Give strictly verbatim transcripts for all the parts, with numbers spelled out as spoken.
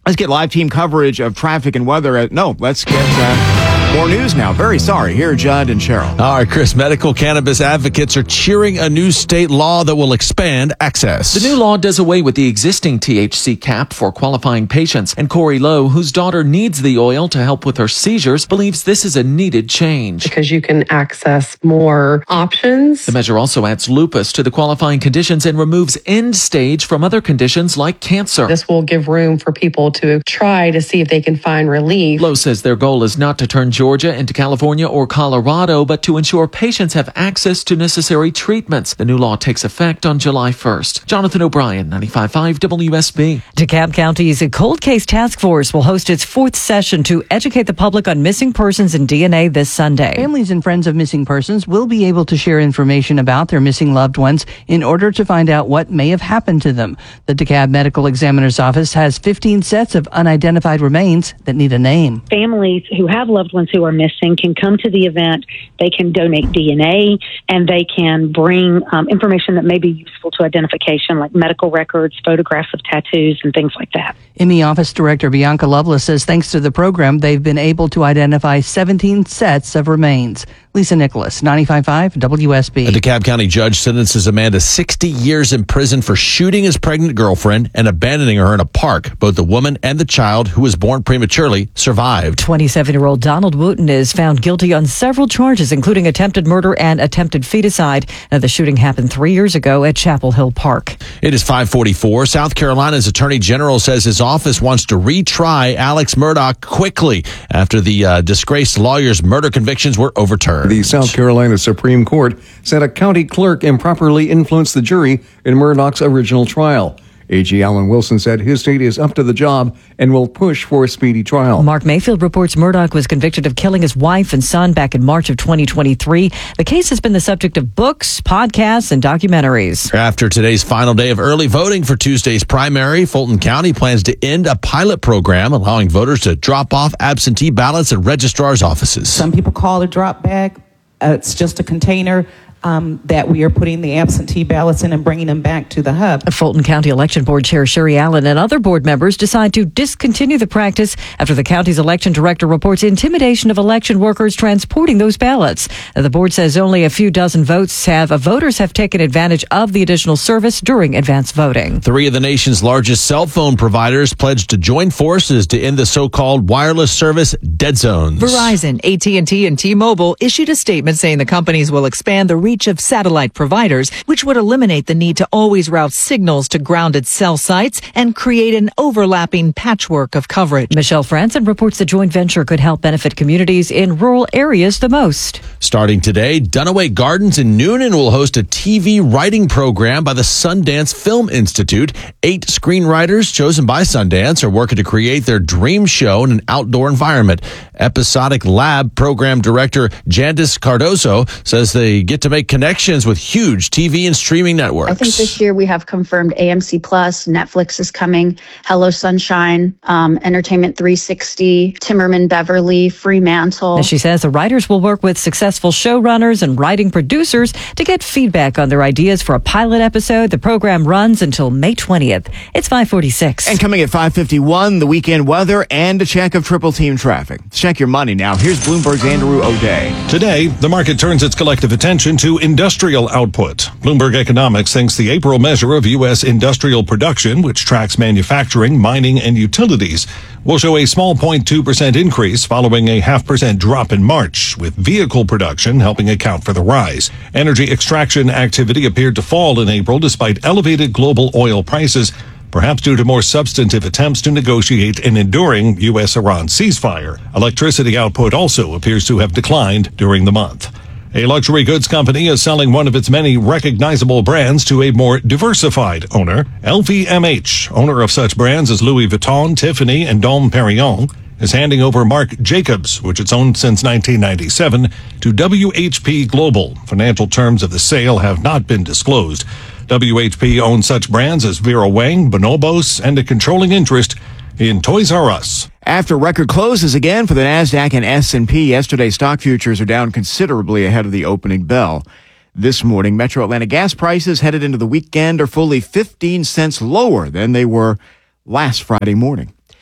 Let's get live team coverage of traffic and weather. No, let's get uh, more news now. Very sorry. Here, Judd and Cheryl. All right, Chris. Medical cannabis advocates are cheering a new state law that will expand access. The new law does away with the existing T H C cap for qualifying patients. And Corey Lowe, whose daughter needs the oil to help with her seizures, believes this is a needed change. Because you can access more options. The measure also adds lupus to the qualifying conditions and removes end stage from other conditions like cancer. This will give room for people to try to see if they can find relief. Lowe says their goal is not to turn Georgia into California or Colorado, but to ensure patients have access to necessary treatments. The new law takes effect on July first. Jonathan O'Brien, ninety-five point five W S B. DeKalb County's Cold Case Task Force will host its fourth session to educate the public on missing persons and D N A this Sunday. Families and friends of missing persons will be able to share information about their missing loved ones in order to find out what may have happened to them. The DeKalb Medical Examiner's Office has fifteen sets of unidentified remains that need a name. Families who have loved ones who are missing can come to the event. They can donate D N A, and they can bring um, information that may be useful to identification, like medical records, photographs of tattoos, and things like that. M E Office Director Bianca Lovelace says thanks to the program, they've been able to identify seventeen sets of remains. Lisa Nicholas, ninety-five point five W S B. A DeKalb County judge sentences a man to sixty years in prison for shooting his pregnant girlfriend and abandoning her in a park. Both the woman and the child, who was born prematurely, survived. twenty-seven-year-old Donald Wooten is found guilty on several charges, including attempted murder and attempted feticide. Now, the shooting happened three years ago at Chapel Hill Park. It is five forty-four. South Carolina's Attorney General says his office wants to retry Alex Murdaugh quickly after the uh, disgraced lawyer's murder convictions were overturned. The South Carolina Supreme Court said a county clerk improperly influenced the jury in Murdaugh's original trial. A G Alan Wilson said his state is up to the job and will push for a speedy trial. Mark Mayfield reports Murdaugh was convicted of killing his wife and son back in March of twenty twenty-three. The case has been the subject of books, podcasts, and documentaries. After today's final day of early voting for Tuesday's primary, Fulton County plans to end a pilot program allowing voters to drop off absentee ballots at registrars' offices. Some people call it a drop bag. Uh, it's just a container Um, that we are putting the absentee ballots in and bringing them back to the hub. Fulton County Election Board Chair Sherry Allen and other board members decide to discontinue the practice after the county's election director reports intimidation of election workers transporting those ballots. The board says only a few dozen votes have uh, voters have taken advantage of the additional service during advance voting. Three of the nation's largest cell phone providers pledged to join forces to end the so-called wireless service dead zones. Verizon, A T and T, and T-Mobile issued a statement saying the companies will expand the reach of satellite providers, which would eliminate the need to always route signals to grounded cell sites and create an overlapping patchwork of coverage. Michelle Franson reports the joint venture could help benefit communities in rural areas the most. Starting today, Dunaway Gardens in Noonan will host a T V writing program by the Sundance Film Institute. Eight screenwriters chosen by Sundance are working to create their dream show in an outdoor environment. Episodic Lab program director Jandis Cardoso says they get to make connections with huge T V and streaming networks. I think this year we have confirmed A M C Plus, Netflix is coming, Hello Sunshine, um, Entertainment three sixty, Timmerman Beverly, Fremantle. As she says, the writers will work with successful showrunners and writing producers to get feedback on their ideas for a pilot episode. The program runs until May twentieth. It's five forty-six. And coming at five fifty-one, the weekend weather and a check of triple team traffic. Check your money now. Here's Bloomberg's Andrew O'Day. Today, the market turns its collective attention to industrial output. Bloomberg Economics thinks the April measure of U S industrial production, which tracks manufacturing, mining, and utilities, will show a small zero point two percent increase following a half percent drop in March, with vehicle production helping account for the rise. Energy extraction activity appeared to fall in April despite elevated global oil prices, perhaps due to more substantive attempts to negotiate an enduring U S Iran ceasefire. Electricity output also appears to have declined during the month. A luxury goods company is selling one of its many recognizable brands to a more diversified owner. L V M H, owner of such brands as Louis Vuitton, Tiffany, and Dom Perignon, is handing over Marc Jacobs, which it's owned since nineteen ninety-seven, to W H P Global. Financial terms of the sale have not been disclosed. W H P owns such brands as Vera Wang, Bonobos, and a controlling interest in Toys R Us. After record closes again for the NASDAQ and S and P, yesterday's stock futures are down considerably ahead of the opening bell. This morning, Metro Atlanta gas prices headed into the weekend are fully fifteen cents lower than they were last Friday morning.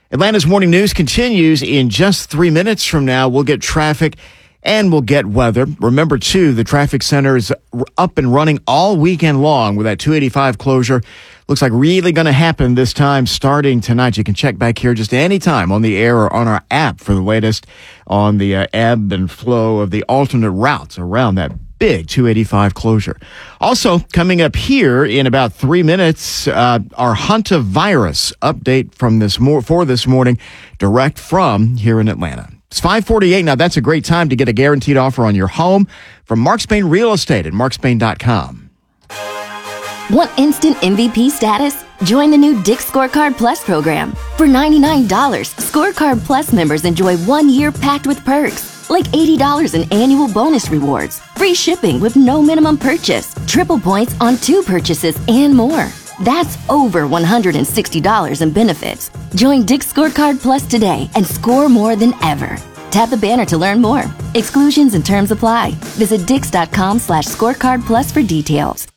Atlanta's Morning News continues in just three minutes from now. We'll get traffic and we'll get weather. Remember, too, the traffic center is up and running all weekend long with that two eighty-five closure. Looks like really going to happen this time starting tonight. You can check back here just any time on the air or on our app for the latest on the uh, ebb and flow of the alternate routes around that big two eighty-five closure. Also, coming up here in about three minutes, uh, our hantavirus update from this mor- for this morning, direct from here in Atlanta. It's five forty-eight. Now, that's a great time to get a guaranteed offer on your home from Mark Spain Real Estate at mark spain dot com. Want instant M V P status? Join the new Dick's Scorecard Plus program. For ninety-nine dollars, Scorecard Plus members enjoy one year packed with perks, like eighty dollars in annual bonus rewards, free shipping with no minimum purchase, triple points on two purchases, and more. That's over one hundred sixty dollars in benefits. Join Dick's Scorecard Plus today and score more than ever. Tap the banner to learn more. Exclusions and terms apply. Visit dix.com slash scorecard plus for details.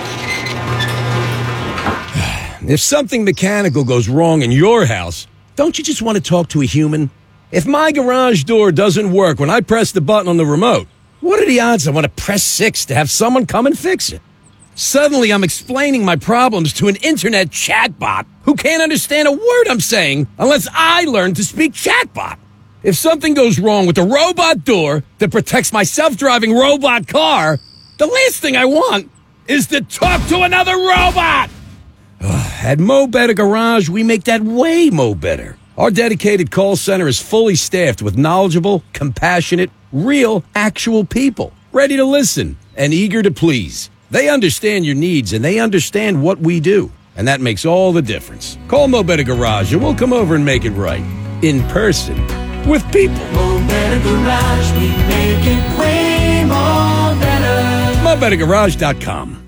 If something mechanical goes wrong in your house, don't you just want to talk to a human? If my garage door doesn't work when I press the button on the remote, what are the odds I want to press six to have someone come and fix it? Suddenly, I'm explaining my problems to an internet chatbot who can't understand a word I'm saying unless I learn to speak chatbot. If something goes wrong with the robot door that protects my self-driving robot car, the last thing I want is to talk to another robot. At Mo Better Garage, we make that way mo better. Our dedicated call center is fully staffed with knowledgeable, compassionate, real, actual people, ready to listen and eager to please. They understand your needs and they understand what we do, and that makes all the difference. Call Mo Better Garage and we'll come over and make it right. In person. With people. Mo Better Garage, we make it way more better. mo better garage dot com.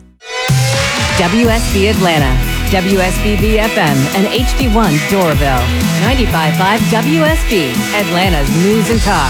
W S B Atlanta, W S B B F M, and H D one Doraville. ninety-five point five W S B, Atlanta's News and Talk.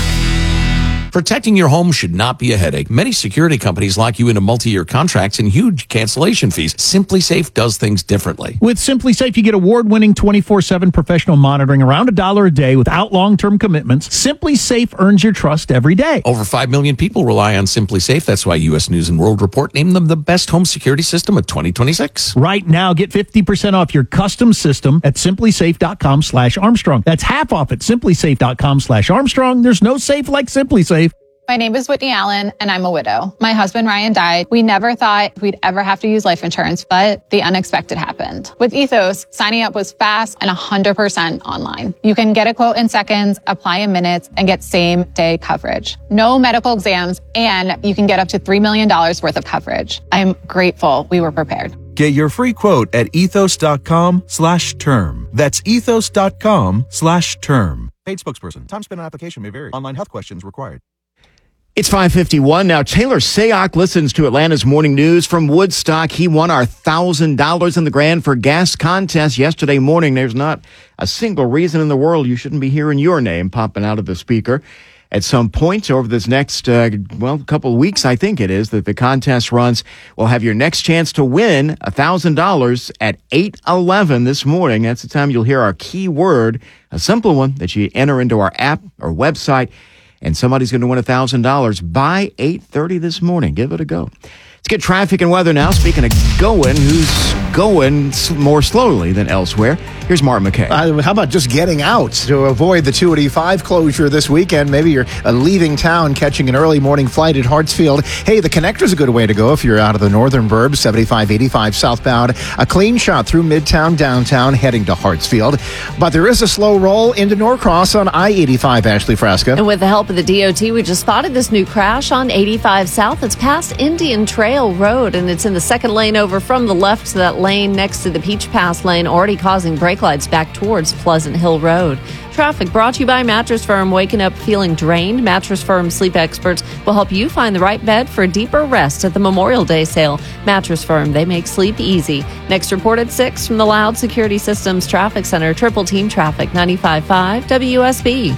Protecting your home should not be a headache. Many security companies lock you into multi-year contracts and huge cancellation fees. SimpliSafe does things differently. With SimpliSafe, you get award-winning twenty-four seven professional monitoring around a dollar a day without long-term commitments. SimpliSafe earns your trust every day. Over five million people rely on SimpliSafe. That's why U S News and World Report named them the best home security system of twenty twenty-six. Right now, get fifty percent off your custom system at simplysafe.com slash Armstrong. That's half off at simplysafe.com slash Armstrong. There's no safe like SimpliSafe. My name is Whitney Allen, and I'm a widow. My husband, Ryan, died. We never thought we'd ever have to use life insurance, but the unexpected happened. With Ethos, signing up was fast and one hundred percent online. You can get a quote in seconds, apply in minutes, and get same-day coverage. No medical exams, and you can get up to three million dollars worth of coverage. I'm grateful we were prepared. Get your free quote at ethos.com slash term. That's ethos.com slash term. Paid spokesperson. Time spent on application may vary. Online health questions required. It's five fifty-one. Now, Taylor Sayoc listens to Atlanta's Morning News from Woodstock. He won our one thousand dollars in the Grand for Gas contest yesterday morning. There's not a single reason in the world you shouldn't be hearing your name popping out of the speaker at some point over this next, uh, well, couple of weeks, I think it is, that the contest runs. We'll have your next chance to win one thousand dollars at eight eleven this morning. That's the time you'll hear our key word, a simple one that you enter into our app or website, and somebody's going to win one thousand dollars by eight thirty this morning. Give it a go. Let's get traffic and weather now. Speaking of going, who's going more slowly than elsewhere? Here's Mark McKay. Uh, how about just getting out to avoid the two eighty-five closure this weekend? Maybe you're uh, leaving town, catching an early morning flight at Hartsfield. Hey, the connector's a good way to go if you're out of the northern burbs, seventy-five eighty-five southbound. A clean shot through Midtown, downtown, heading to Hartsfield. But there is a slow roll into Norcross on I eighty-five, Ashley Frasca. And with the help of the D O T, we just spotted this new crash on eighty-five South. It's past Indian Trail Road, and it's in the second lane over from the left to that lane next to the Peach Pass lane, already causing brake lights back towards Pleasant Hill Road. Traffic brought to you by Mattress Firm. Waking up feeling drained? Mattress Firm sleep experts will help you find the right bed for deeper rest at the Memorial Day sale. Mattress Firm, they make sleep easy. Next report at six from the Loud Security Systems Traffic Center. Triple Team Traffic, ninety-five point five W S B.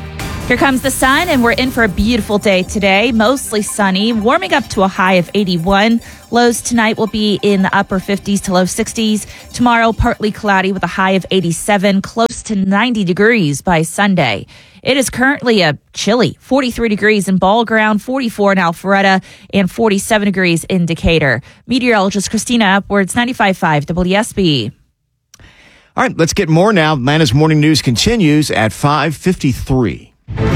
Here comes the sun, and we're in for a beautiful day today. Mostly sunny, warming up to a high of eighty-one. Lows tonight will be in the upper fifties to low sixties. Tomorrow, partly cloudy with a high of eighty-seven, close to ninety degrees by Sunday. It is currently a chilly forty-three degrees in Ball Ground, forty-four in Alpharetta, and forty-seven degrees in Decatur. Meteorologist Christina Upwards, ninety-five point five W S B. All right, let's get more now. Atlanta's Morning News continues at five fifty-three.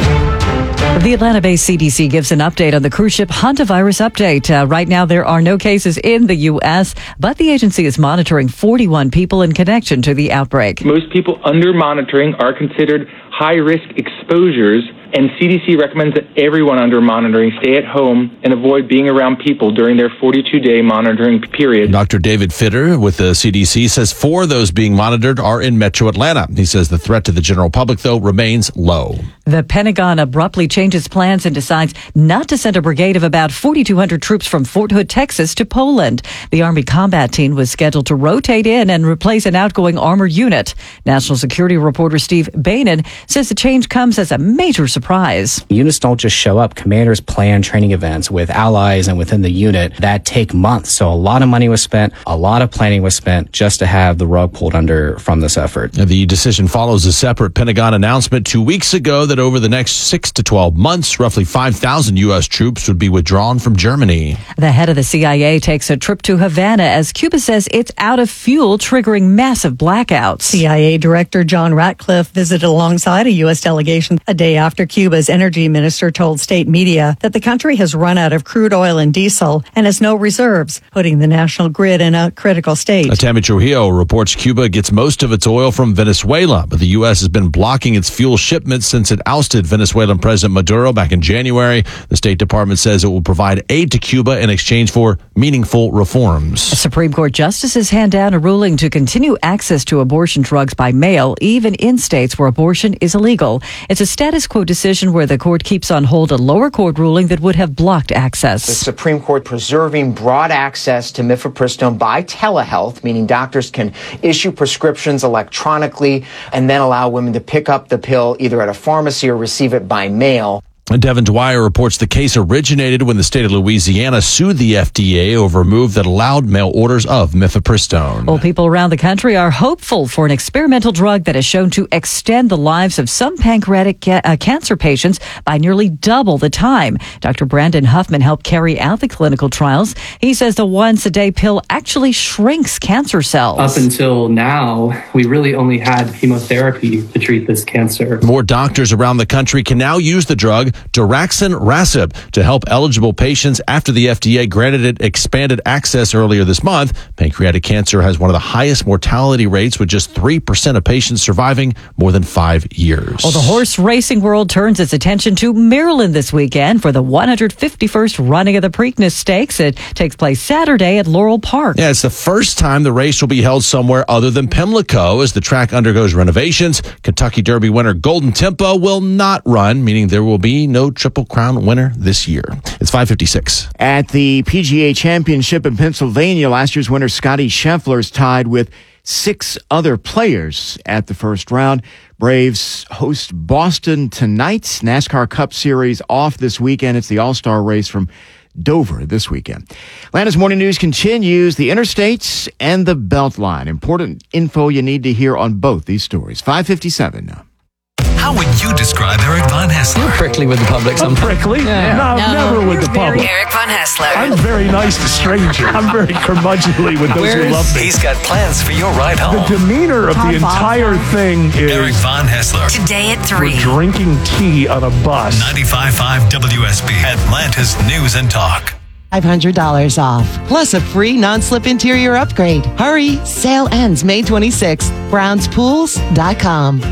The Atlanta-based C D C gives an update on the cruise ship hantavirus update. Uh, right now, there are no cases in the U S, but the agency is monitoring forty-one people in connection to the outbreak. Most people under monitoring are considered high-risk exposures, and C D C recommends that everyone under monitoring stay at home and avoid being around people during their forty-two day monitoring period. Doctor David Fitter with the C D C says four of those being monitored are in metro Atlanta. He says the threat to the general public, though, remains low. The Pentagon abruptly changes plans and decides not to send a brigade of about forty-two hundred troops from Fort Hood, Texas to Poland. The Army combat team was scheduled to rotate in and replace an outgoing armored unit. National security reporter Steve Bainan says the change comes as a major surprise. Units don't just show up. Commanders plan training events with allies and within the unit that take months. So a lot of money was spent, a lot of planning was spent just to have the rug pulled under from this effort. The decision follows a separate Pentagon announcement two weeks ago that over the next six to twelve months, roughly five thousand U S troops would be withdrawn from Germany. The head of the C I A takes a trip to Havana as Cuba says it's out of fuel, triggering massive blackouts. C I A Director John Ratcliffe visited alongside a U S delegation a day after Cuba's energy minister told state media that the country has run out of crude oil and diesel and has no reserves, putting the national grid in a critical state. Tammy Trujillo reports Cuba gets most of its oil from Venezuela, but the U S has been blocking its fuel shipments since it ousted Venezuelan President Maduro back in January. The State Department says it will provide aid to Cuba in exchange for meaningful reforms. Supreme Court justices hand down a ruling to continue access to abortion drugs by mail, even in states where abortion is illegal. It's a status quo decision where the court keeps on hold a lower court ruling that would have blocked access. The Supreme Court preserving broad access to mifepristone by telehealth, meaning doctors can issue prescriptions electronically and then allow women to pick up the pill either at a pharmacy or receive it by mail. Devin Dwyer reports the case originated when the state of Louisiana sued the F D A over a move that allowed mail orders of mifepristone. Well, people around the country are hopeful for an experimental drug that is shown to extend the lives of some pancreatic ca- uh, cancer patients by nearly double the time. Doctor Brandon Huffman helped carry out the clinical trials. He says the once-a-day pill actually shrinks cancer cells. Up until now, we really only had chemotherapy to treat this cancer. More doctors around the country can now use the drug daraxonrasib to help eligible patients after the F D A granted it expanded access earlier this month. Pancreatic cancer has one of the highest mortality rates, with just three percent of patients surviving more than five years. Well, the horse racing world turns its attention to Maryland this weekend for the one hundred fifty-first running of the Preakness Stakes. It takes place Saturday at Laurel Park. Yeah, it's the first time the race will be held somewhere other than Pimlico as the track undergoes renovations. Kentucky Derby winner Golden Tempo will not run, meaning there will be no Triple Crown winner this year. It's five fifty-six. At the P G A Championship in Pennsylvania, last year's winner Scotty Scheffler is tied with six other players at the first round. Braves host Boston tonight. NASCAR Cup Series off this weekend. It's the All-Star race from Dover this weekend. Atlanta's Morning News continues. The interstates and the Beltline. Important info you need to hear on both these stories. five fifty-seven now. How would you describe Eric Von Haessler? You're prickly with the public sometimes. Prickly? Yeah. No, No, never with the public. Eric Von Haessler. I'm very nice to strangers. I'm very curmudgeonly with those Where's, who love me. He's got plans for your ride home. The demeanor of the entire thing is... Eric Von Haessler. Today at three. We're drinking tea on a bus. ninety-five point five W S B. Atlanta's News and Talk. five hundred dollars off, plus a free non-slip interior upgrade. Hurry, sale ends May twenty-sixth. browns pools dot com.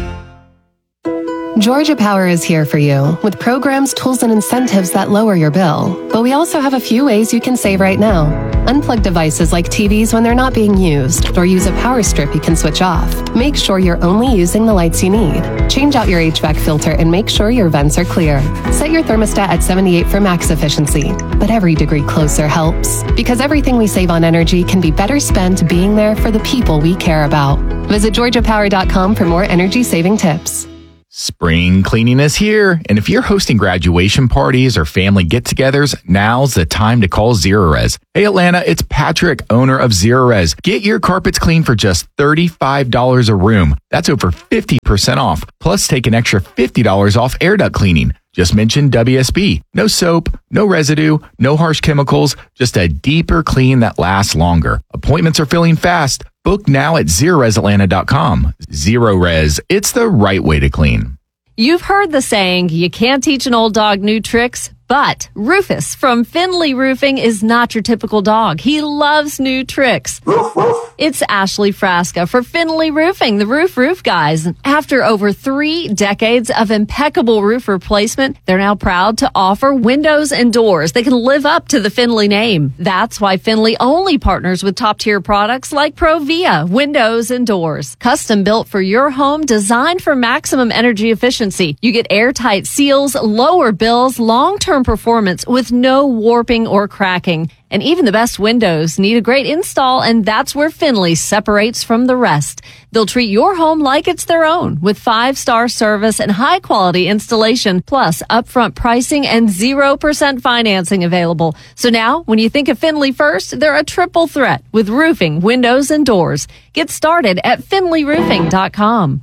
Georgia Power is here for you with programs, tools, and incentives that lower your bill. But we also have a few ways you can save right now. Unplug devices like T Vs when they're not being used, or use a power strip you can switch off. Make sure you're only using the lights you need. Change out your H V A C filter and make sure your vents are clear. Set your thermostat at seventy-eight for max efficiency. But every degree closer helps. Because everything we save on energy can be better spent being there for the people we care about. Visit georgia power dot com for more energy saving tips. Spring cleaning is here, and if you're hosting graduation parties or family get-togethers, now's the time to call Zerorez. Hey Atlanta, it's Patrick, owner of Zerorez. Get your carpets clean for just thirty-five dollars a room. That's over fifty percent off. Plus, take an extra fifty dollars off air duct cleaning. Just mention W S B. No soap, no residue, no harsh chemicals, just a deeper clean that lasts longer. Appointments are filling fast. Book now at zerorez atlanta dot com. Zerorez, it's the right way to clean. You've heard the saying, you can't teach an old dog new tricks. But Rufus from Finley Roofing is not your typical dog. He loves new tricks. It's Ashley Frasca for Finley Roofing, the Roof Roof Guys. After over three decades of impeccable roof replacement, they're now proud to offer windows and doors. They can live up to the Finley name. That's why Finley only partners with top-tier products like Provia windows and doors. Custom built for your home, designed for maximum energy efficiency. You get airtight seals, lower bills, long-term performance with no warping or cracking. And even the best windows need a great install, and that's where Finley separates from the rest. They'll treat your home like it's their own with five-star service and high-quality installation, plus upfront pricing and zero percent financing available. So now, when you think of Finley first, they're a triple threat with roofing, windows, and doors. Get started at finley roofing dot com.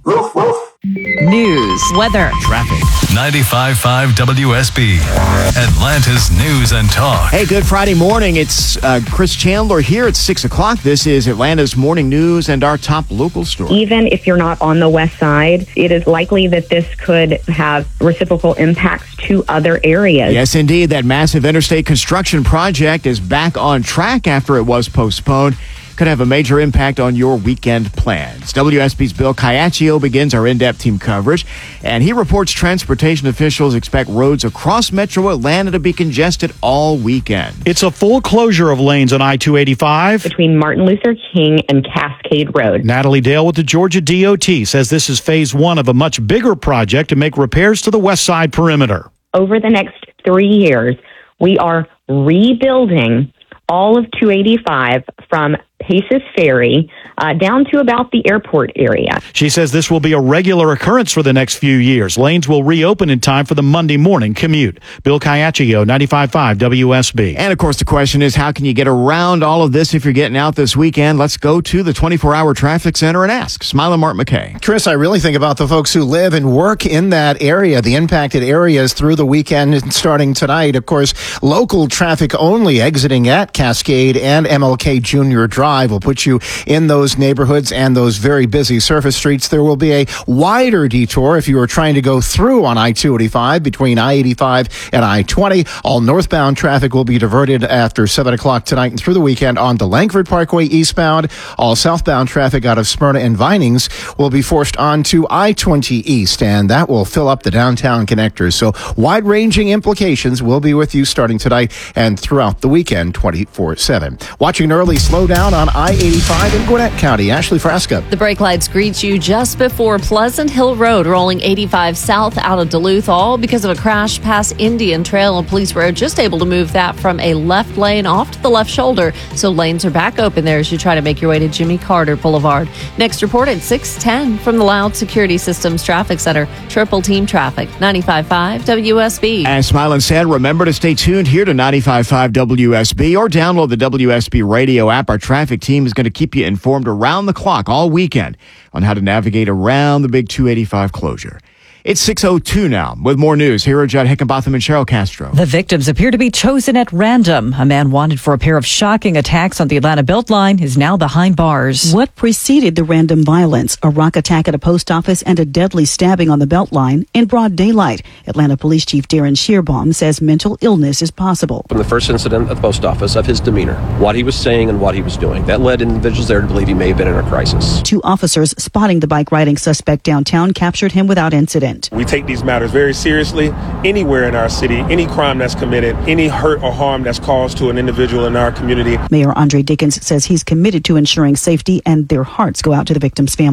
News, weather, traffic. ninety-five point five W S B, Atlanta's News and Talk. Hey, good Friday morning. It's uh, Chris Chandler here at six o'clock. This is Atlanta's Morning News and our top local story. Even if you're not on the west side, it is likely that this could have reciprocal impacts to other areas. Yes, indeed. That massive interstate construction project is back on track after it was postponed. Could have a major impact on your weekend plans. W S B's Bill Caiaccio begins our in-depth team coverage, and he reports transportation officials expect roads across metro Atlanta to be congested all weekend. It's a full closure of lanes on I two eighty-five between Martin Luther King and Cascade Road. Natalie Dale with the Georgia D O T says this is phase one of a much bigger project to make repairs to the west side perimeter. Over the next three years, we are rebuilding all of two eighty-five from Paces Ferry uh, down to about the airport area. She says this will be a regular occurrence for the next few years. Lanes will reopen in time for the Monday morning commute. Bill Caiaccio, ninety-five point five W S B. And of course, the question is, how can you get around all of this if you're getting out this weekend? Let's go to the twenty-four hour traffic center and ask. Smiling Mark McKay. Chris, I really think about the folks who live and work in that area, the impacted areas through the weekend and starting tonight. Of course, local traffic only exiting at Cascade and M L K Junior Drive will put you in those neighborhoods and those very busy surface streets. There will be a wider detour if you are trying to go through on I two eighty-five between I eighty-five and I twenty. All northbound traffic will be diverted after seven o'clock tonight and through the weekend on the Langford Parkway eastbound. All southbound traffic out of Smyrna and Vinings will be forced onto I twenty east, and that will fill up the downtown connectors. So wide-ranging implications will be with you starting tonight and throughout the weekend twenty-four seven. Watching an early slowdown on I eighty-five in Gwinnett County. Ashley Frasca. The brake lights greet you just before Pleasant Hill Road, rolling eighty-five south out of Duluth, all because of a crash past Indian Trail, and police were just able to move that from a left lane off to the left shoulder. So lanes are back open there as you try to make your way to Jimmy Carter Boulevard. Next report at six ten from the Loud Security Systems Traffic Center. Triple team traffic, ninety-five point five W S B. As Smilin said, remember to stay tuned here to ninety-five point five W S B or download the W S B radio app. Our traffic team is going to keep you informed around the clock all weekend on how to navigate around the big two eighty-five closure. It's six oh two now. With more news, here are Judd Hickenbotham and Cheryl Castro. The victims appear to be chosen at random. A man wanted for a pair of shocking attacks on the Atlanta Beltline is now behind bars. What preceded the random violence? A rock attack at a post office and a deadly stabbing on the Beltline in broad daylight. Atlanta Police Chief Darren Shearbaum says mental illness is possible. From the first incident at the post office, of his demeanor, what he was saying and what he was doing, that led individuals there to believe he may have been in a crisis. Two officers spotting the bike riding suspect downtown captured him without incident. We take these matters very seriously. Anywhere in our city, any crime that's committed, any hurt or harm that's caused to an individual in our community. Mayor Andre Dickens says he's committed to ensuring safety, and their hearts go out to the victim's family.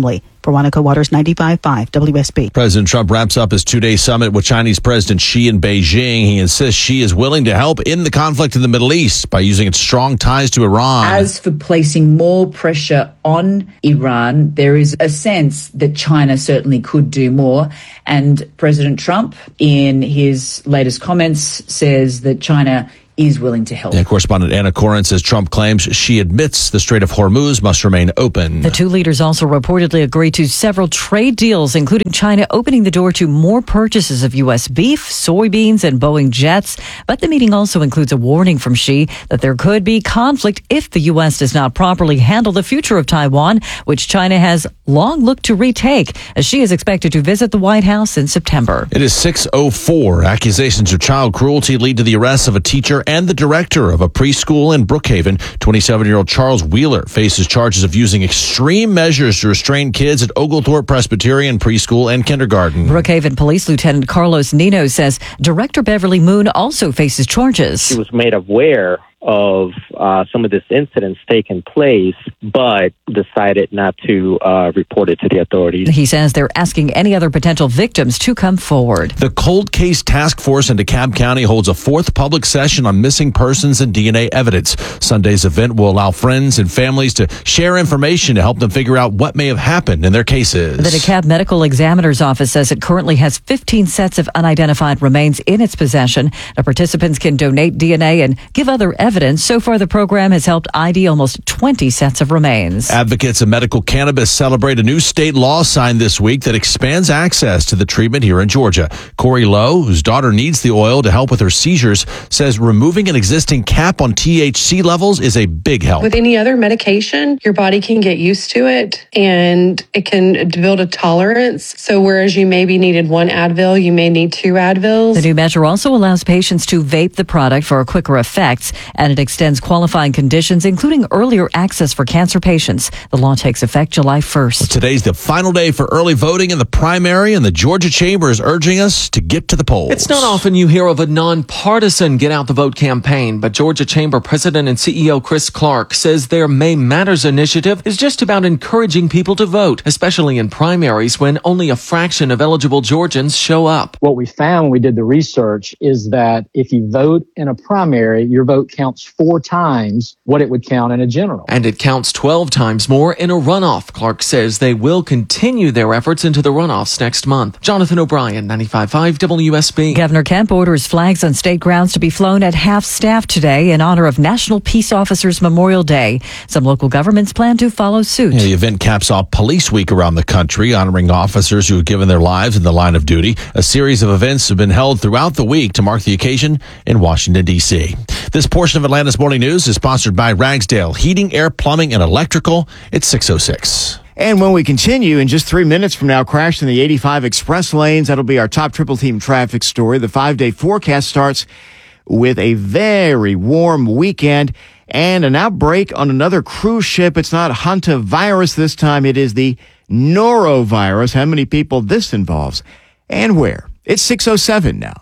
Veronica Waters, ninety-five point five W S B. President Trump wraps up his two-day summit with Chinese President Xi in Beijing. He insists Xi is willing to help in the conflict in the Middle East by using its strong ties to Iran. As for placing more pressure on Iran, there is a sense that China certainly could do more. And President Trump, in his latest comments, says that China is willing to help. Yeah, correspondent Anna Corin says Trump claims she admits the Strait of Hormuz must remain open. The two leaders also reportedly agreed to several trade deals, including China opening the door to more purchases of U S beef, soybeans, and Boeing jets. But the meeting also includes a warning from Xi that there could be conflict if the U S does not properly handle the future of Taiwan, which China has long looked to retake, as Xi is expected to visit the White House in September. It is six oh four. Accusations of child cruelty lead to the arrest of a teacher and the director of a preschool in Brookhaven. twenty-seven-year-old Charles Wheeler faces charges of using extreme measures to restrain kids at Oglethorpe Presbyterian Preschool and Kindergarten. Brookhaven Police Lieutenant Carlos Nino says Director Beverly Moon also faces charges. She was made aware of uh, some of this incidents taking place, but decided not to uh, report it to the authorities. He says they're asking any other potential victims to come forward. The Cold Case Task Force in DeKalb County holds a fourth public session on missing persons and D N A evidence. Sunday's event will allow friends and families to share information to help them figure out what may have happened in their cases. The DeKalb Medical Examiner's Office says it currently has fifteen sets of unidentified remains in its possession. The participants can donate D N A and give other evidence. So far, the program has helped I D almost twenty sets of remains. Advocates of medical cannabis celebrate a new state law signed this week that expands access to the treatment here in Georgia. Corey Lowe, whose daughter needs the oil to help with her seizures, says removing an existing cap on T H C levels is a big help. With any other medication, your body can get used to it and it can build a tolerance. So whereas you maybe needed one Advil, you may need two Advils. The new measure also allows patients to vape the product for quicker effects, and it extends qualifying conditions, including earlier access for cancer patients. The law takes effect July first. Well, today's the final day for early voting in the primary, and the Georgia Chamber is urging us to get to the polls. It's not often you hear of a nonpartisan Get Out the Vote campaign, but Georgia Chamber President and C E O Chris Clark says their May Matters initiative is just about encouraging people to vote, especially in primaries when only a fraction of eligible Georgians show up. What we found when we did the research is that if you vote in a primary, your vote counts four times what it would count in a general. And it counts twelve times more in a runoff. Clark says they will continue their efforts into the runoffs next month. Jonathan O'Brien, ninety-five point five W S B. Governor Kemp orders flags on state grounds to be flown at half staff today in honor of National Peace Officers Memorial Day. Some local governments plan to follow suit. Yeah, the event caps off Police Week around the country, honoring officers who have given their lives in the line of duty. A series of events have been held throughout the week to mark the occasion in Washington, D C. This portion of Atlanta's Morning News is sponsored by Ragsdale Heating, Air, Plumbing, and Electrical. It's six oh six. And when we continue in just three minutes from now, crash in the eighty-five express lanes. That'll be our top triple team traffic story. The five-day forecast starts with a very warm weekend and an outbreak on another cruise ship. It's not hantavirus this time. It is the norovirus. How many people this involves and where? It's six oh seven now.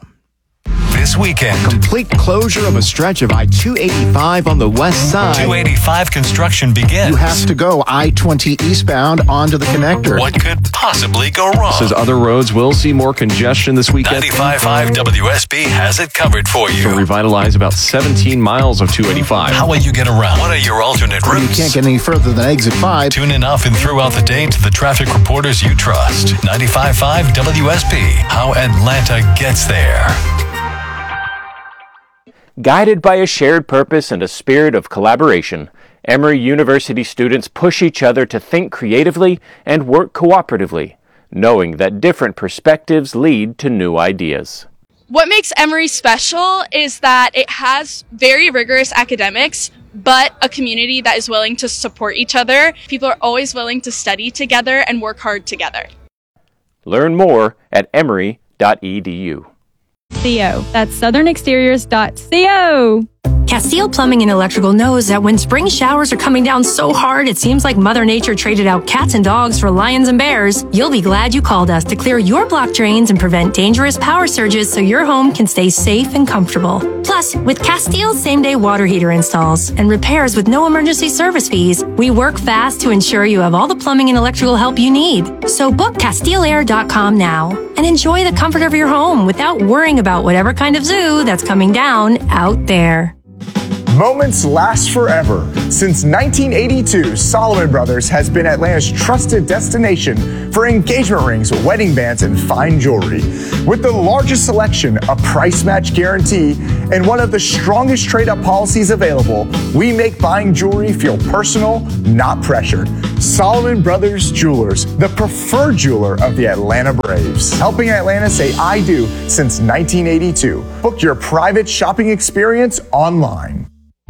This weekend, complete closure of a stretch of I two eighty-five on the west side. two eighty-five construction begins. You have to go I twenty eastbound onto the connector. What could possibly go wrong? Says other roads will see more congestion this weekend. ninety-five point five W S B has it covered for you. To revitalize about seventeen miles of two eighty-five. How will you get around? What are your alternate routes? You can't get any further than exit five. Tune in often throughout the day to the traffic reporters you trust. ninety-five point five W S B. How Atlanta gets there. Guided by a shared purpose and a spirit of collaboration, Emory University students push each other to think creatively and work cooperatively, knowing that different perspectives lead to new ideas. What makes Emory special is that it has very rigorous academics, but a community that is willing to support each other. People are always willing to study together and work hard together. Learn more at emory dot e d u. C O. That's southern exteriors dot co. Castile Plumbing and Electrical knows that when spring showers are coming down so hard, it seems like Mother Nature traded out cats and dogs for lions and bears. You'll be glad you called us to clear your block drains and prevent dangerous power surges so your home can stay safe and comfortable. Plus, with Castile's same-day water heater installs and repairs with no emergency service fees, we work fast to ensure you have all the plumbing and electrical help you need. So book Castile Air dot com now and enjoy the comfort of your home without worrying about whatever kind of zoo that's coming down out there. Moments last forever. Since nineteen eighty-two, Solomon Brothers has been Atlanta's trusted destination for engagement rings, wedding bands, and fine jewelry. With the largest selection, a price match guarantee, and one of the strongest trade-up policies available, we make buying jewelry feel personal, not pressured. Solomon Brothers Jewelers, the preferred jeweler of the Atlanta Braves. Helping Atlanta say I do since nineteen eighty-two. Book your private shopping experience online.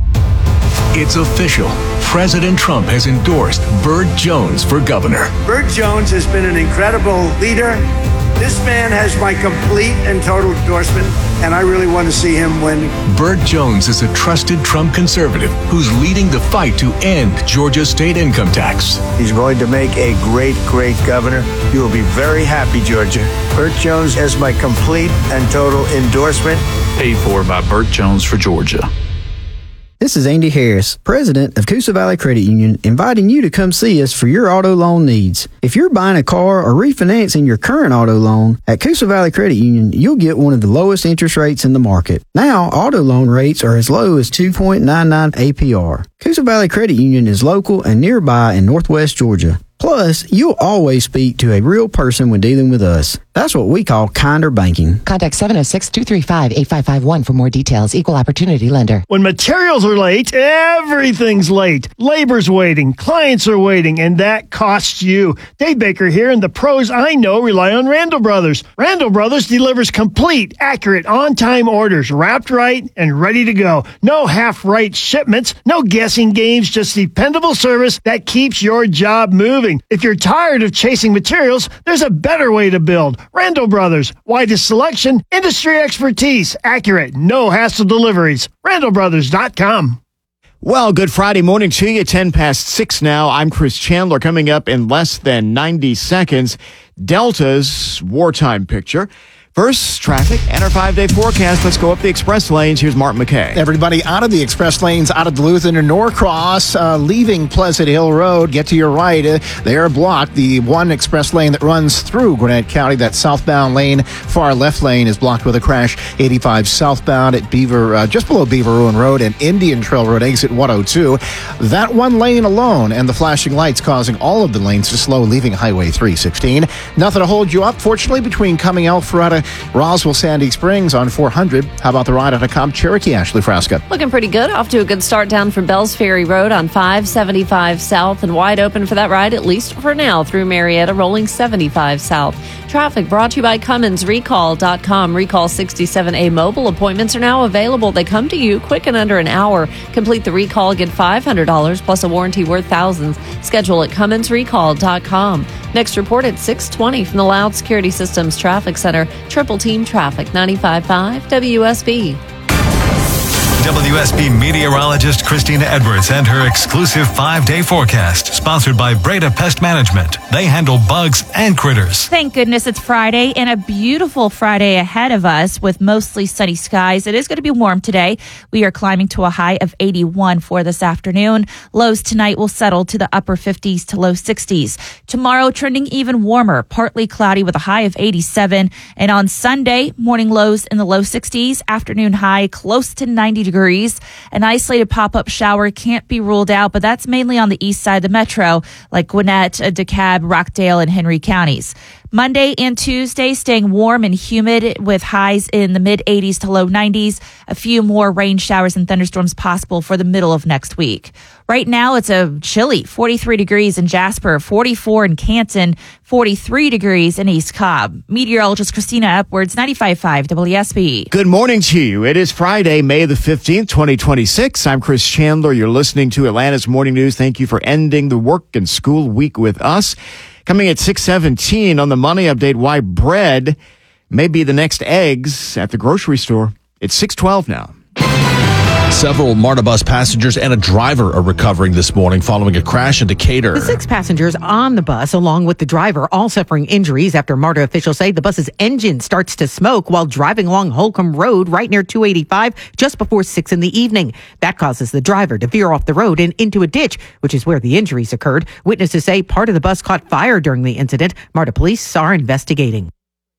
It's official. President Trump has endorsed Burt Jones for governor. Burt Jones has been an incredible leader. This man has my complete and total endorsement, and I really want to see him win. Burt Jones is a trusted Trump conservative who's leading the fight to end Georgia's state income tax. He's going to make a great, great governor. You will be very happy, Georgia. Burt Jones has my complete and total endorsement. Paid for by Burt Jones for Georgia. This is Andy Harris, president of Coosa Valley Credit Union, inviting you to come see us for your auto loan needs. If you're buying a car or refinancing your current auto loan, at Coosa Valley Credit Union, you'll get one of the lowest interest rates in the market. Now, auto loan rates are as low as two point nine nine A P R. Coosa Valley Credit Union is local and nearby in Northwest Georgia. Plus, you'll always speak to a real person when dealing with us. That's what we call kinder banking. Contact seven oh six, two three five, eight five five one for more details. Equal opportunity lender. When materials are late, everything's late. Labor's waiting, clients are waiting, and that costs you. Dave Baker here, and the pros I know rely on Randall Brothers. Randall Brothers delivers complete, accurate, on-time orders, wrapped right and ready to go. No half-right shipments, no guessing games, just dependable service that keeps your job moving. If you're tired of chasing materials, there's a better way to build. Randall Brothers, widest selection, industry expertise, accurate, no hassle deliveries. Randall Brothers dot com. Well, good Friday morning to you. ten past six now. I'm Chris Chandler. Coming up in less than ninety seconds, Delta's wartime picture. First, traffic and our five-day forecast. Let's go up the express lanes. Here's Mark McKay. Everybody out of the express lanes, out of Duluth into Norcross, uh, leaving Pleasant Hill Road. Get to your right. Uh, they are blocked. The one express lane that runs through Gwinnett County, that southbound lane, far left lane, is blocked with a crash. eighty-five southbound at Beaver, uh, just below Beaver Ruin Road and Indian Trail Road, exit one oh two. That one lane alone and the flashing lights causing all of the lanes to slow, leaving Highway three sixteen. Nothing to hold you up, fortunately, between Coming Alpharetta, Roswell, Sandy Springs on four hundred. How about the ride out of Cobb Cherokee, Ashley Frasca? Looking pretty good. Off to a good start down from Bells Ferry Road on five seventy-five South, and wide open for that ride, at least for now, through Marietta, rolling seventy-five South. Traffic brought to you by Cummins Recall dot com. Recall sixty-seven A mobile appointments are now available. They come to you quick in under an hour. Complete the recall, get five hundred dollars plus a warranty worth thousands. Schedule at Cummins Recall dot com. Next report at six twenty from the Loud Security Systems Traffic Center. Triple Team Traffic, ninety-five point five W S B. W S B meteorologist Christina Edwards and her exclusive five-day forecast, sponsored by Breda Pest Management. They handle bugs and critters. Thank goodness it's Friday, and a beautiful Friday ahead of us with mostly sunny skies. It is going to be warm today. We are climbing to a high of eighty-one for this afternoon. Lows tonight will settle to the upper fifties to low sixties. Tomorrow trending even warmer, partly cloudy with a high of eighty-seven. And on Sunday, morning lows in the low sixties, afternoon high close to ninety degrees. An isolated pop-up shower can't be ruled out, but that's mainly on the east side of the metro, like Gwinnett, DeKalb, Rockdale, and Henry counties. Monday and Tuesday staying warm and humid with highs in the mid eighties to low nineties. A few more rain showers and thunderstorms possible for the middle of next week. Right now it's a chilly forty-three degrees in Jasper, forty-four in Canton, forty-three degrees in East Cobb. Meteorologist Christina Edwards, ninety-five point five W S B. Good morning to you. It is Friday, May the fifteenth, twenty twenty-six. I'm Chris Chandler. You're listening to Atlanta's Morning News. Thank you for ending the work and school week with us. Coming at six seventeen on the Money Update, why bread may be the next eggs at the grocery store. It's six twelve now. Several MARTA bus passengers and a driver are recovering this morning following a crash in Decatur. The six passengers on the bus, along with the driver, all suffering injuries after MARTA officials say the bus's engine starts to smoke while driving along Holcomb Road right near two eighty-five just before six in the evening. That causes the driver to veer off the road and into a ditch, which is where the injuries occurred. Witnesses say part of the bus caught fire during the incident. MARTA police are investigating.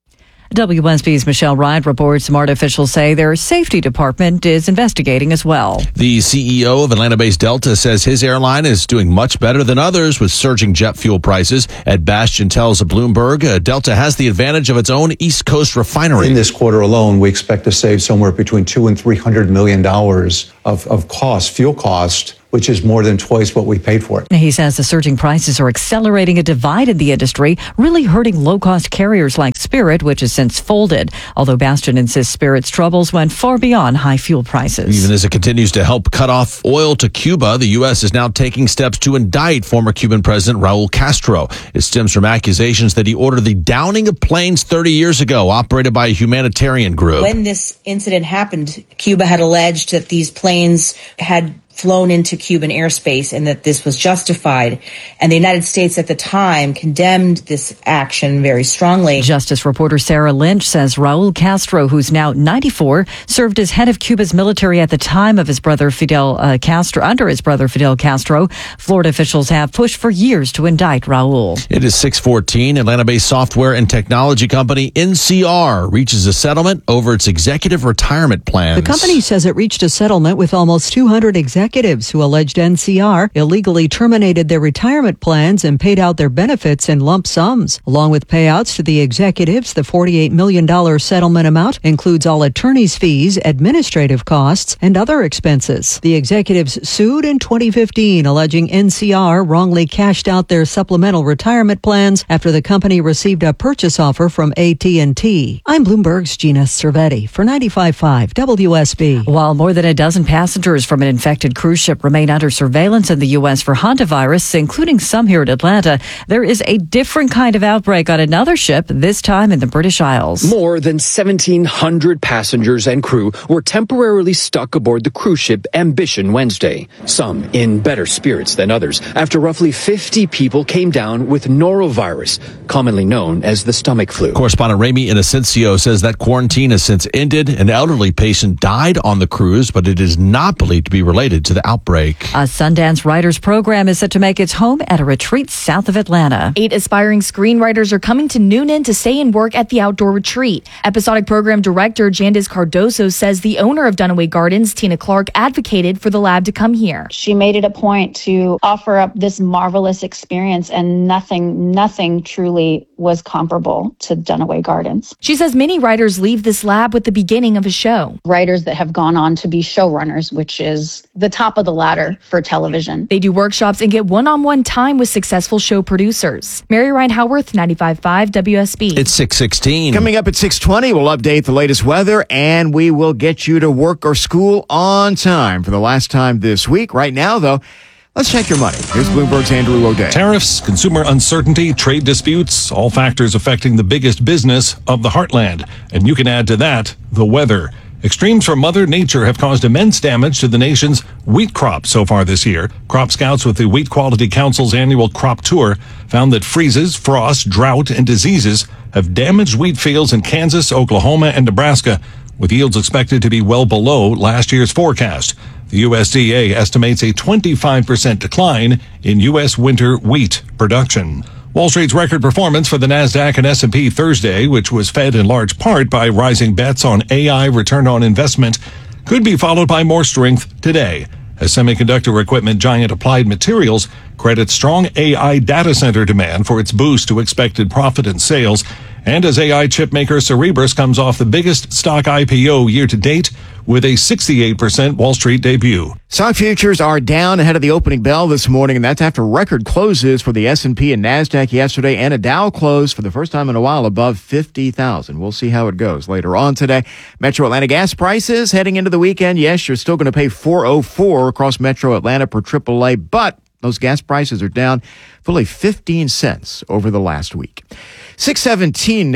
W S B's Michelle Ride reports MARTA officials say their safety department is investigating as well. The C E O of Atlanta-based Delta says his airline is doing much better than others with surging jet fuel prices. Ed Bastian tells Bloomberg uh, Delta has the advantage of its own East Coast refinery. In this quarter alone, we expect to save somewhere between two and three hundred million dollars of, of cost, fuel cost, which is more than twice what we paid for it. He says the surging prices are accelerating a divide in the industry, really hurting low-cost carriers like Spirit, which has since folded. Although Bastian insists Spirit's troubles went far beyond high fuel prices. Even as it continues to help cut off oil to Cuba, the U S is now taking steps to indict former Cuban President Raul Castro. It stems from accusations that he ordered the downing of planes thirty years ago, operated by a humanitarian group. When this incident happened, Cuba had alleged that these planes had flown into Cuban airspace and that this was justified. And the United States at the time condemned this action very strongly. Justice reporter Sarah Lynch says Raul Castro, who's now ninety-four, served as head of Cuba's military at the time of his brother Fidel uh, Castro, under his brother Fidel Castro. Florida officials have pushed for years to indict Raul. It is six fourteen. Atlanta-based software and technology company N C R reaches a settlement over its executive retirement plans. The company says it reached a settlement with almost two hundred executives who alleged N C R illegally terminated their retirement plans and paid out their benefits in lump sums. Along with payouts to the executives, the forty-eight million dollars settlement amount includes all attorney's fees, administrative costs, and other expenses. The executives sued in twenty fifteen, alleging N C R wrongly cashed out their supplemental retirement plans after the company received a purchase offer from A T and T. I'm Bloomberg's Gina Cervetti for ninety-five point five W S B. While more than a dozen passengers from an infected cruise ship remain under surveillance in the U S for hantavirus, including some here at Atlanta, there is a different kind of outbreak on another ship, this time in the British Isles. More than seventeen hundred passengers and crew were temporarily stuck aboard the cruise ship Ambition Wednesday, some in better spirits than others, after roughly fifty people came down with norovirus, commonly known as the stomach flu. Correspondent Ramy Inocencio says that quarantine has since ended. An elderly patient died on the cruise, but it is not believed to be related to the outbreak. A Sundance Writers program is set to make its home at a retreat south of Atlanta. Eight aspiring screenwriters are coming to Noonan to stay and work at the outdoor retreat. Episodic program director Jandis Cardoso says the owner of Dunaway Gardens, Tina Clark, advocated for the lab to come here. She made it a point to offer up this marvelous experience, and nothing, nothing truly was comparable to Dunaway Gardens. She says many writers leave this lab with the beginning of a show. Writers that have gone on to be showrunners, which is the top of the ladder for television. They do workshops and get one-on-one time with successful show producers. Mary Ryan Howarth, ninety-five point five W S B. It's six sixteen. Coming up at six twenty, we'll update the latest weather, and we will get you to work or school on time for the last time this week. Right now, though, let's check your money. Here's Bloomberg's Andrew O'Day. Tariffs, consumer uncertainty, trade disputes, all factors affecting the biggest business of the heartland. And you can add to that the weather. Extremes from Mother Nature have caused immense damage to the nation's wheat crop so far this year. Crop scouts with the Wheat Quality Council's annual crop tour found that freezes, frost, drought, and diseases have damaged wheat fields in Kansas, Oklahoma, and Nebraska, with yields expected to be well below last year's forecast. The U S D A estimates a twenty-five percent decline in U S winter wheat production. Wall Street's record performance for the NASDAQ and S and P Thursday, which was fed in large part by rising bets on A I return on investment, could be followed by more strength today, as semiconductor equipment giant Applied Materials credits strong A I data center demand for its boost to expected profit and sales, and as A I chipmaker Cerebras comes off the biggest stock I P O year to date with a sixty-eight percent Wall Street debut. Stock futures are down ahead of the opening bell this morning, and that's after record closes for the S and P and NASDAQ yesterday, and a Dow closed for the first time in a while above fifty thousand. We'll see how it goes later on today. Metro Atlanta gas prices heading into the weekend. Yes, you're still going to pay four oh four across Metro Atlanta per triple A, but those gas prices are down fully fifteen cents over the last week. six seventeen now.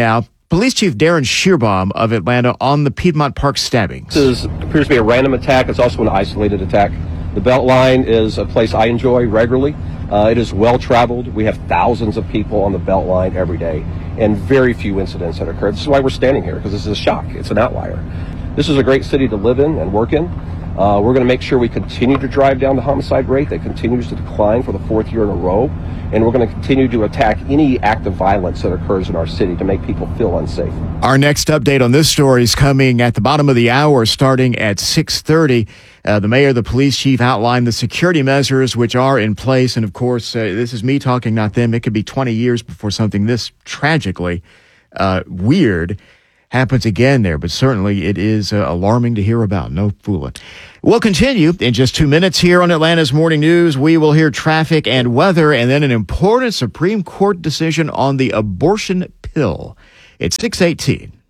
Police Chief Darren Shearbaum of Atlanta on the Piedmont Park stabbings. This is, appears to be a random attack. It's also an isolated attack. The Beltline is a place I enjoy regularly. Uh, it is well traveled. We have thousands of people on the Beltline every day and very few incidents that occur. This is why we're standing here, because this is a shock. It's an outlier. This is a great city to live in and work in. Uh, we're going to make sure we continue to drive down the homicide rate that continues to decline for the fourth year in a row. And we're going to continue to attack any act of violence that occurs in our city to make people feel unsafe. Our next update on this story is coming at the bottom of the hour, starting at six thirty. Uh, the mayor, the police chief outlined the security measures which are in place. And of course, uh, this is me talking, not them. It could be twenty years before something this tragically uh, weird happens again there. But certainly it is uh, alarming to hear about. No fooling. We'll continue in just two minutes here on Atlanta's Morning News. We will hear traffic and weather and then an important Supreme Court decision on the abortion pill. It's six eighteen.